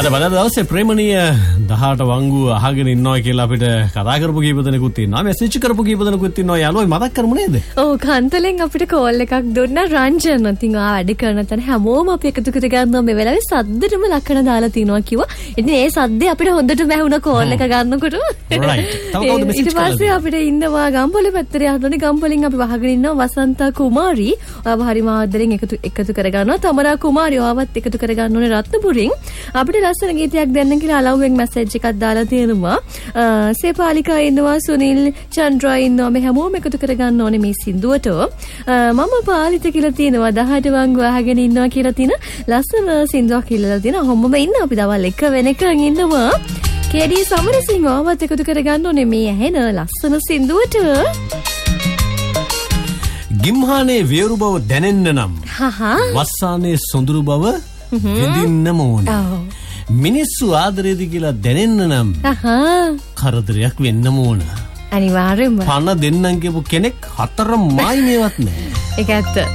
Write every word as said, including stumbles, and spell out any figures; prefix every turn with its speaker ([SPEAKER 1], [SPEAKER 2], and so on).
[SPEAKER 1] අද බදා දවසේ ප්‍රේමණීය දහඅට වංගුව අහගෙන ඉන්නවා කියලා අපිට කතා කරපු කීප දෙනෙකුත් ඉන්නවා. මෙසේජ් කරපු කීප දෙනෙකුත් ඉන්නවා. යාළුවෝ මතක් කරමු නේද?
[SPEAKER 2] ඔව් කන්තලෙන් අපිට කෝල් එකක් දුන්නා රංජන්. ඉතින් ආ වැඩ කරන තැන හැමෝම අපි එකතු කර ගන්නවා මේ වෙලාවේ සද්දටම ලක්ෂණ දාලා තිනවා කිව්වා. ඉතින් ඒ සද්දේ අපිට හොඳටම ඇහුණා කෝල් එක ගන්නකොට.
[SPEAKER 1] right. තව කවුද මෙසේජ්
[SPEAKER 2] ඊට පස්සේ අපිට ඉන්නවා ගම්පොලේ පැත්තේ යහතෝනේ ගම්පොලින් අපි වහගෙන ඉන්නවා වසන්ත කුමාරි. ඔයාව හරි මාදරෙන් එකතු එකතු කර ගන්නවා. තමරා කුමාරි ඔයාවත් එකතු කර ගන්න ඕනේ රත්නපුරින්. අපිට ලස්සන ගීතයක් දෙන්න කියලා අලව්වෙන් මැසේජ් එකක් දාලා තියෙනවා. සේපාලිකා ඉන්නවා, සුනිල් චන්ද්‍රා ඉන්නවා. මේ හැමෝම එකතු කර ගන්න ඕනේ මේ සින්දුවට. මම පාලිත කියලා තියෙනවා දහඅට වංගුව අහගෙන ඉන්නවා කියලා තියෙන ලස්සන සින්දුවක් ඉල්ලලා තියෙනවා. හැමෝම ඉන්න අපි දවල් එක වෙනකන් ඉන්නවා. කේඩී සමරසිංහ ආවත් එකතු කර ගන්න ඕනේ මේ ඇහෙන ලස්සන සින්දුවට.
[SPEAKER 1] ගිම්හානේ වේරු බව දැනෙන්න නම් වස්සානේ සොඳුරු බව විඳින්නම ඕනේ. මිනිස්සු ආදරේද කියලා දැනෙන්න නම් කරදරයක් වෙන්නම ඕන.
[SPEAKER 2] අනිවාර්යෙන්ම.
[SPEAKER 1] පණ දෙන්නම් කියපු කෙනෙක් හතර මායි මේවත් නැහැ.
[SPEAKER 2] ඒක ඇත්ත.